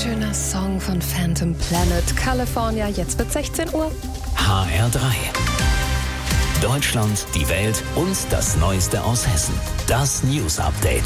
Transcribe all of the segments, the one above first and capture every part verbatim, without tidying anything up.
schöner Song von Phantom Planet, California. Jetzt wird sechzehn Uhr. H R drei. Deutschland, die Welt und das Neueste aus Hessen. Das News Update.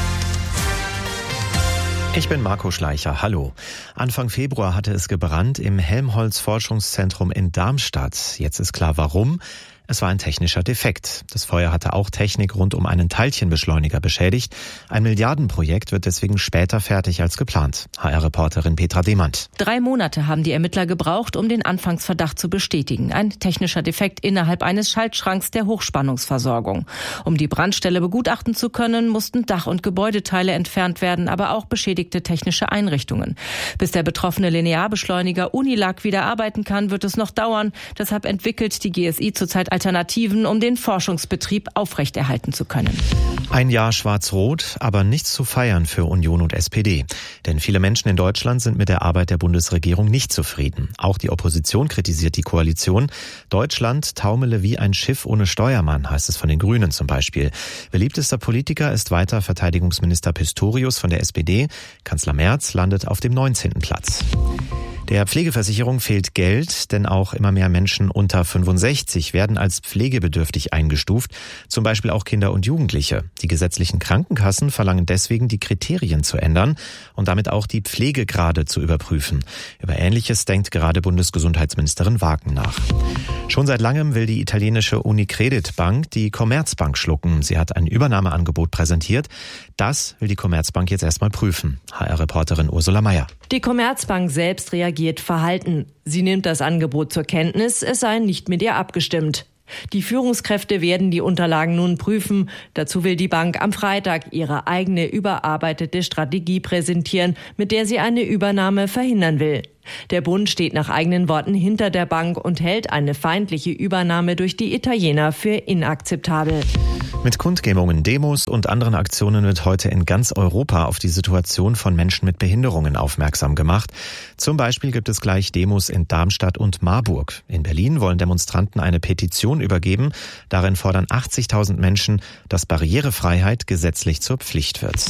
Ich bin Marco Schleicher. Hallo. Anfang Februar hatte es gebrannt im Helmholtz-Forschungszentrum in Darmstadt. Jetzt ist klar, warum. Es war ein technischer Defekt. Das Feuer hatte auch Technik rund um einen Teilchenbeschleuniger beschädigt. Ein Milliardenprojekt wird deswegen später fertig als geplant. H R-Reporterin Petra Demand. Drei Monate haben die Ermittler gebraucht, um den Anfangsverdacht zu bestätigen. Ein technischer Defekt innerhalb eines Schaltschranks der Hochspannungsversorgung. Um die Brandstelle begutachten zu können, mussten Dach- und Gebäudeteile entfernt werden, aber auch beschädigte technische Einrichtungen. Bis der betroffene Linearbeschleuniger Unilag wieder arbeiten kann, wird es noch dauern. Deshalb entwickelt die G S I zurzeit Alternativen, um den Forschungsbetrieb aufrechterhalten zu können. Ein Jahr schwarz-rot, aber nichts zu feiern für Union und S P D. Denn viele Menschen in Deutschland sind mit der Arbeit der Bundesregierung nicht zufrieden. Auch die Opposition kritisiert die Koalition. Deutschland taumele wie ein Schiff ohne Steuermann, heißt es von den Grünen zum Beispiel. Beliebtester Politiker ist weiter Verteidigungsminister Pistorius von der S P D. Kanzler Merz landet auf dem neunzehnten Platz. Der Pflegeversicherung fehlt Geld, denn auch immer mehr Menschen unter fünfundsechzig werden als pflegebedürftig eingestuft, zum Beispiel auch Kinder und Jugendliche. Die gesetzlichen Krankenkassen verlangen deswegen, die Kriterien zu ändern und damit auch die Pflegegrade zu überprüfen. Über Ähnliches denkt gerade Bundesgesundheitsministerin Wagen nach. Schon seit langem will die italienische Unicredit Bank die Commerzbank schlucken. Sie hat ein Übernahmeangebot präsentiert. Das will die Commerzbank jetzt erstmal prüfen. H R-Reporterin Ursula Meier. Die Commerzbank selbst reagiert verhalten. Sie nimmt das Angebot zur Kenntnis, es sei nicht mit ihr abgestimmt. Die Führungskräfte werden die Unterlagen nun prüfen. Dazu will die Bank am Freitag ihre eigene überarbeitete Strategie präsentieren, mit der sie eine Übernahme verhindern will. Der Bund steht nach eigenen Worten hinter der Bank und hält eine feindliche Übernahme durch die Italiener für inakzeptabel. Mit Kundgebungen, Demos und anderen Aktionen wird heute in ganz Europa auf die Situation von Menschen mit Behinderungen aufmerksam gemacht. Zum Beispiel gibt es gleich Demos in Darmstadt und Marburg. In Berlin wollen Demonstranten eine Petition übergeben. Darin fordern achtzigtausend Menschen, dass Barrierefreiheit gesetzlich zur Pflicht wird.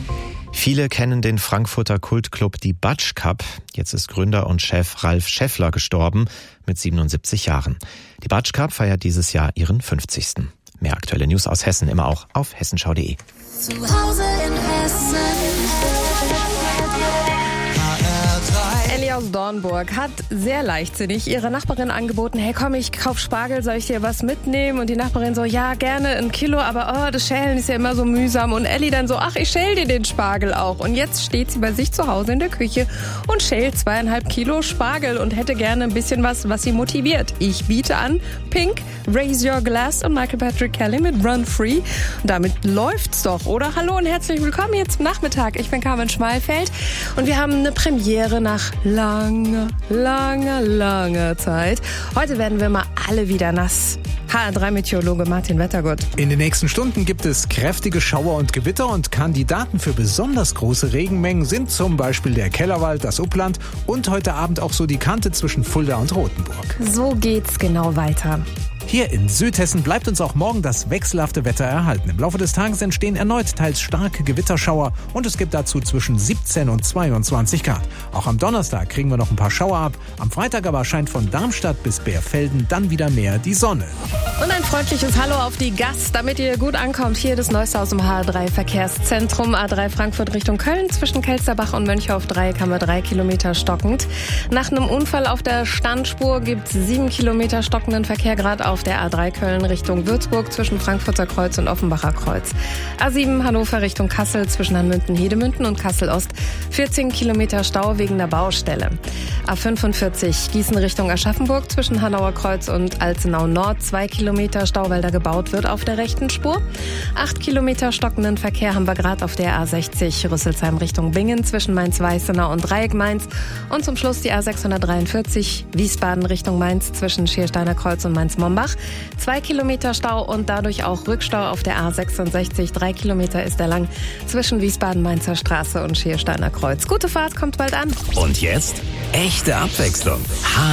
Viele kennen den Frankfurter Kultclub Die Batsch Cup. Jetzt ist Gründer und Chef Ralf Schäffler gestorben mit siebenundsiebzig Jahren. Die Batsch Cup feiert dieses Jahr ihren fünfzigsten Mehr aktuelle News aus Hessen immer auch auf hessenschau punkt de. Zu Hause in Hessen. Elli aus Dornburg hat sehr leichtsinnig ihrer Nachbarin angeboten, hey komm, ich kauf Spargel, soll ich dir was mitnehmen? Und die Nachbarin so, ja gerne ein Kilo, aber oh, das Schälen ist ja immer so mühsam. Und Elli dann so, ach, ich schäl dir den Spargel auch. Und jetzt steht sie bei sich zu Hause in der Küche und schält zweieinhalb Kilo Spargel und hätte gerne ein bisschen was, was sie motiviert. Ich biete an Pink, Raise Your Glass und Michael Patrick Kelly mit Run Free. Und damit läuft's doch, oder? Hallo und herzlich willkommen hier zum Nachmittag. Ich bin Carmen Schmalfeld und wir haben eine Premiere nach Lange, lange, lange Zeit. Heute werden wir mal alle wieder nass. H R drei Meteorologe Martin Wettergott. In den nächsten Stunden gibt es kräftige Schauer und Gewitter und Kandidaten für besonders große Regenmengen sind zum Beispiel der Kellerwald, das Upland und heute Abend auch so die Kante zwischen Fulda und Rothenburg. So geht's genau weiter. Hier in Südhessen bleibt uns auch morgen das wechselhafte Wetter erhalten. Im Laufe des Tages entstehen erneut teils starke Gewitterschauer und es gibt dazu zwischen siebzehn und zweiundzwanzig Grad. Auch am Donnerstag kriegen wir noch ein paar Schauer ab. Am Freitag aber scheint von Darmstadt bis Bärfelden dann wieder mehr die Sonne. Und ein freundliches Hallo auf die Gast, damit ihr gut ankommt. Hier das Neueste aus dem H R drei Verkehrszentrum. A drei Frankfurt Richtung Köln. Zwischen Kelsterbach und Mönchhof-Dreieck haben wir drei Kilometer stockend. Nach einem Unfall auf der Standspur gibt es sieben Kilometer stockenden Verkehr gerade auf der A drei Köln Richtung Würzburg zwischen Frankfurter Kreuz und Offenbacher Kreuz. A sieben Hannover Richtung Kassel zwischen Hanmünden-Hedemünden und Kassel-Ost. vierzehn Kilometer Stau wegen der Baustelle. A fünfundvierzig Gießen Richtung Aschaffenburg zwischen Hanauer Kreuz und Alzenau Nord. zwei Kilometer Stau, weil da gebaut wird auf der rechten Spur. acht Kilometer stockenden Verkehr haben wir gerade auf der A sechzig Rüsselsheim Richtung Bingen zwischen Mainz-Weißenau und Dreieck Mainz. Und zum Schluss die A sechshundertdreiundvierzig Wiesbaden Richtung Mainz zwischen Schiersteiner Kreuz und Mainz-Mombach. Zwei Kilometer Stau und dadurch auch Rückstau auf der A sechsundsechzig. Drei Kilometer ist er lang zwischen Wiesbaden-Mainzer Straße und Schiersteiner Kreuz. Gute Fahrt, kommt bald an. Und jetzt echte Abwechslung.